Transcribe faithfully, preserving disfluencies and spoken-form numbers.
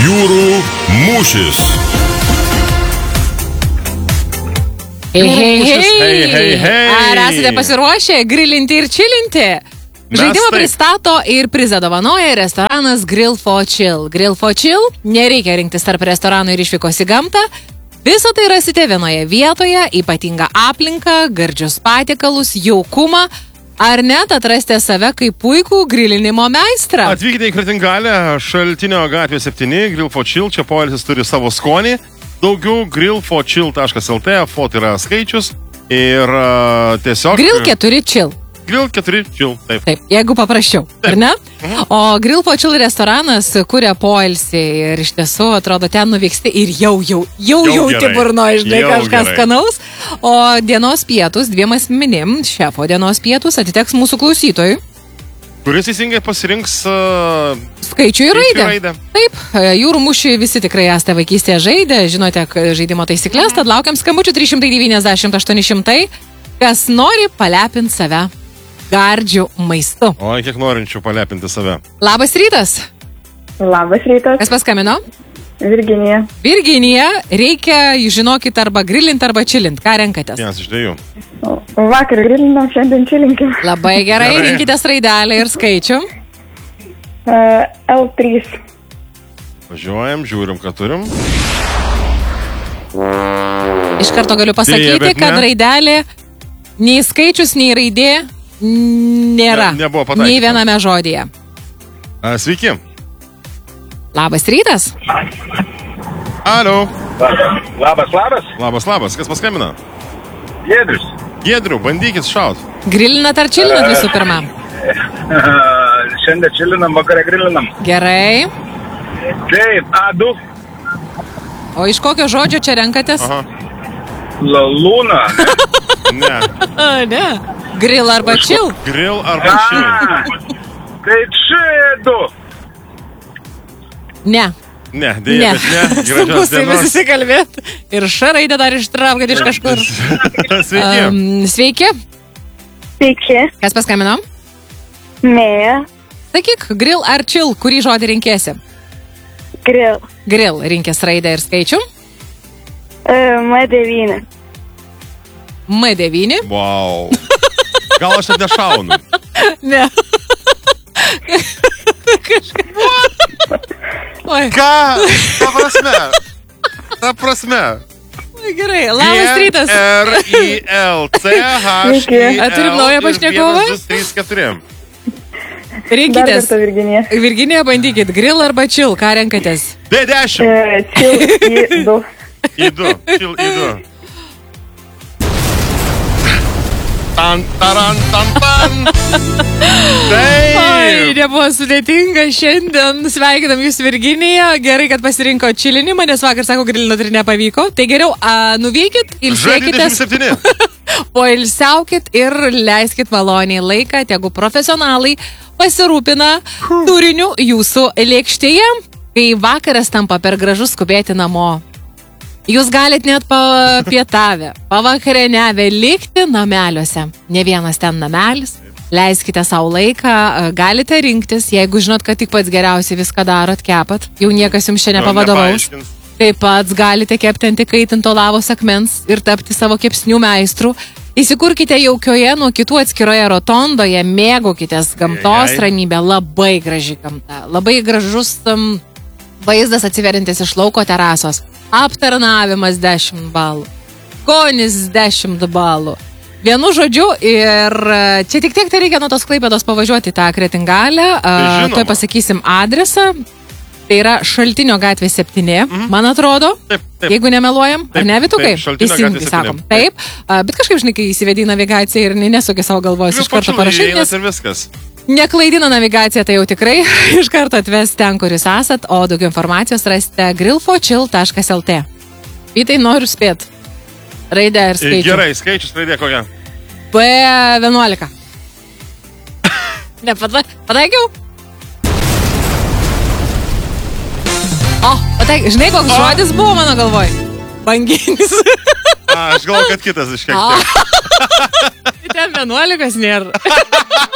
Jūrų mūšis. Hei, hei, Hei, hei, hei. Ar esate pasiruošę grilinti ir čilinti? Mes Žaidimą taip. pristato ir prizą dovanoja restoranas Grill for Chill. Grill for Chill nereikia rinktis tarp restoranų ir išvykos į gamtą. Visą tai rasite vienoje vietoje, ypatingą aplinką, gardžius patiekalus, jaukumą, ar net atrasite save kaip puikų grilinimo meistrą. Atvykite į Kretingalę, Šaltinio gatvė septyni, Grill for Chill, čia poilsis turi savo skonį. Daugiau grill for chill taškas lt, fot yra skaičius ir uh, tiesiog... Grill keturi Chill. Grill keturi Chill, taip. Taip, jeigu paprasčiau, ar ne? O Grill for Chill restoranas kuria poilsį ir iš tiesų, atrodo, ten nuvyksti ir jau, jau, jau, Jau jau gerai. ti burnoje, žinai, Jau kažkas gerai. skanaus. O dienos pietus, dviem asmenim, šefo dienos pietus atiteks mūsų klausytojui. Kuris teisingai pasirinks... Uh, Skaičių ir raidę. raidę. Taip, jūrų mūšį visi tikrai esate vaikystėje žaidę, žinote žaidimo taisyklės, tad laukiam skambučių trys šimtai devyniasdešimt aštuoni šimtai, kas nori palepinti save gardžių maistu. Oi, kiek norinčių palepinti save. Labas rytas. Labas rytas, Kas paskambino? Virginija. Virginija, reikia, žinokit, arba grilinti, arba čilint. Ką renkatės? Vienas iš dviejų. Vakar grilinam, šiandien čilinkim. Labai gerai, Gerai. rinkitės raidelę ir skaičių. Uh, L trys. Važiuojam, žiūrim, ką turim. Iš karto galiu pasakyti, Deja, bet kad ne. raidelė nei skaičius, nei raidė nėra. Ne- nebuvo pataikyta. Nei viename žodyje. A, sveiki. Labas rytas. Alio. Labas, labas. Labas, labas. Kas paskambino? Giedrius. Giedriu, bandykit šaut. Grilinat ar čilinat visų pirma? Šiandien čilinam, vakarė grilinam. Gerai. Taip, A du. O iš kokio žodžio čia renkatės? Aha. Lūna. Ne. A, ne. Grill arba čil? Grill arba chill. Tai čia du. Ne. Ne, dėja, Ne. bet ne. Sunku Gražios su jumis dienos. susikalbėti. Ir š raidę dar ištraukėt iš kažkur. Sveiki. Um, sveiki. Sveiki. Kas paskambino? Mėja. Sakyk, grill ar chill, kurį žodį rinkėsi? Grill. Grill rinkės raidę ir skaičių. Uh, M devyni. M devyni. Wow. Gal aš net nešaunu. Ne. Kažkaip. Oi, Ką? Ta prasme. Ta prasme. oi, gerai. Labas rytas. R I L C H I Sveiki. L A, turim naują pašnekovą? vienas, du, trys, keturi. Dar Rinkitės. kartą Virginija. Virginija, bandykit. Grill arba chill, ką renkatės? D dešimt. Uh, Chill į du. Į du. Chill į du. Tan, taran, tan, tan. Oi, Taip. nebuvo sudėtinga šiandien. Sveikinam jūs, Virginija. Gerai, kad pasirinko čilinimą, nes vakar, sako, grilinot ir nepavyko. Tai geriau, a, nuvykit, Žaidė ilsėkitės, dvidešimt septyni. poilsiaukit ir leiskit maloniai laiką, tegu profesionalai pasirūpina turiniu jūsų lėkštėje, kai vakaras tampa per gražus skubėti namo. Jūs galit net papietavę, pavakarieniavę likti nameliuose. Ne vienas ten namelis. Leiskite savo laiką, galite rinktis, jeigu žinot, kad tik pats geriausiai viską darot, kepat. Jau niekas jums čia nepavadovaus. Nepaaiškins. Taip pat galite kepti ant įkaitinto lavos akmens ir tapti savo kepsnių meistrų. Įsikurkite jaukioje nuo kitų atskiroje rotondoje, mėgaukitės gamtos Jei. ramybę, labai graži gamta, labai gražus um, vaizdas atsiverintis iš lauko terasos, aptarnavimas dešimt balų, skonis dešimt balų. Vienu žodžiu, ir čia tik tiek tai reikia nuo tos Klaipėdos pavažiuoti į tą Kretingalę, Tai uh, žinoma. tuoj pasakysim adresą. Tai yra Šaltinio gatvė septyni, Mhm. man atrodo, Taip, taip. jeigu nemeluojam, Taip, ar ne, Vitukai? taip, Šaltinio Teisingai gatvė septyni. sakom. Taip, a, bet kažkaip, žinai, kai įsivedė į navigaciją ir nesukia savo galvos, iš karto parašai, nes Ir viskas. neklaidina navigacija, tai jau tikrai iš karto atves ten, kur jūs esat, o daugiau informacijos rasite grill for chill taškas lt. Vytai, noriu spėt. Raidę ir skaičių. Gerai, skaičius raidė kokia. B vienuolika. Ne, pada- pataikiau? O, pataikiau. Žinai, koks žodis buvo mano galvoj? Banginis. A, aš galvoju, kad kitas iš kiek. O. Ten vienuolikos nėra.